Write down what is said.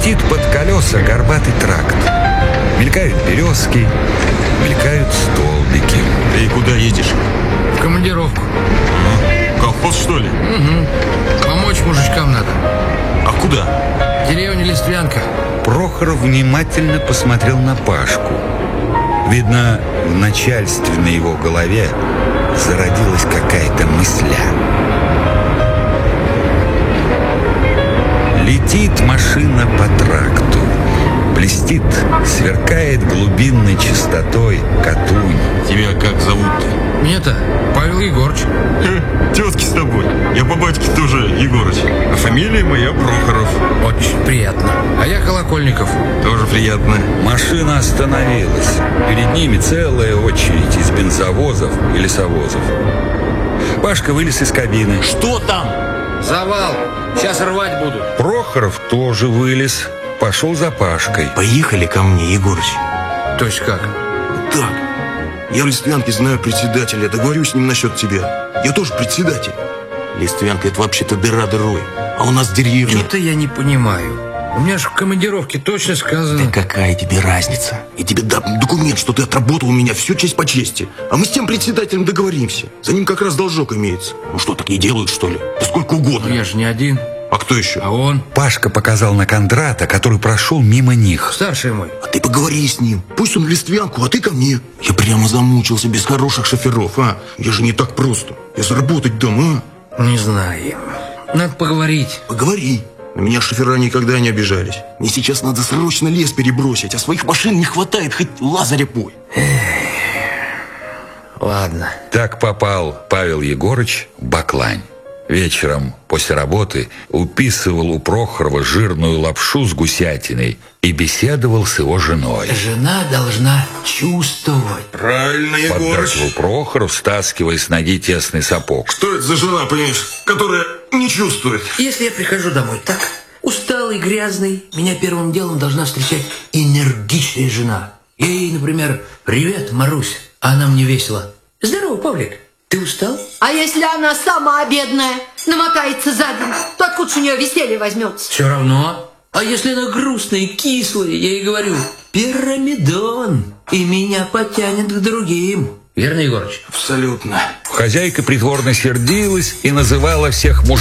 Летит под колеса горбатый тракт. Мелькают березки, мелькают столбики. Ты куда едешь? В командировку. Колхоз, что ли? Угу. Помочь мужичкам надо. А куда? Деревня Листвянка. Прохоров внимательно посмотрел на Пашку. Видно, в начальственной его голове зародилась какая-то мысля. Летит машина по тракту. Блестит, сверкает глубинной чистотой Катунь. Тебя как зовут-то? Меня-то Павел Егорыч. Тетки с тобой. Я по батьке тоже Егорыч. А фамилия моя Прохоров. Очень приятно. А я Колокольников. Тоже приятно. Машина остановилась. Перед ними целая очередь из бензовозов и лесовозов. Пашка вылез из кабины. Что там? Завал. Сейчас рвать будут. Прохоров тоже вылез. Пошел за Пашкой. Поехали ко мне, Егорыч. То есть как? Так, я в Листвянке знаю председателя, договорюсь с ним насчет тебя. Я тоже председатель. Листвянка — это вообще-то дыра дырой. А у нас деревня. Что-то я не понимаю. У меня же в командировке точно сказано. Да какая тебе разница? И тебе дам документ, что ты отработал у меня все честь по чести. А мы с тем председателем договоримся. За ним как раз должок имеется. Ну что, так и делают, что ли? Да сколько угодно. Но я же не один. А кто еще? А он? Пашка показал на Кондрата, который прошел мимо них. Старший мой. А ты поговори с ним. Пусть он в Листвянку, а ты ко мне. Я прямо замучился без хороших шоферов, а? Я же не так просто. Я заработать дам, а? Не знаю. Надо поговорить. Поговори. На меня шофера никогда не обижались. Мне сейчас надо срочно лес перебросить, а своих машин не хватает, хоть Лазаря пой. Ладно. Так попал Павел Егорыч в Баклань. Вечером после работы уписывал у Прохорова жирную лапшу с гусятиной и беседовал с его женой. Жена должна чувствовать. Правильно, Егорыч. Поддакивал Прохоров, стаскивая с ноги тесный сапог. Что это за жена, понимаешь, которая не чувствует? Если я прихожу домой так, усталый, грязный, меня первым делом должна встречать энергичная жена. Я ей, например, «Привет, Марусь», а она мне весело: «Здорово, Павлик, ты устал?» А если она сама бедная, намотается за день, то откуда ж у нее веселье возьмется? Все равно. А если она грустная, кислая, я ей говорю: «Пирамидон», и меня потянет к другим. Верно, Егорыч? Абсолютно. Хозяйка притворно сердилась и называла всех мужей